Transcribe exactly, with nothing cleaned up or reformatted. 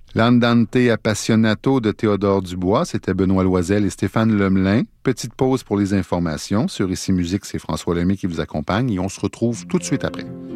L'Andante Appassionato de Théodore Dubois, c'était Benoît Loisel et Stéphane Lemelin. Petite pause pour les informations. Sur Ici Musique, c'est François Lemay qui vous accompagne et on se retrouve tout de suite après.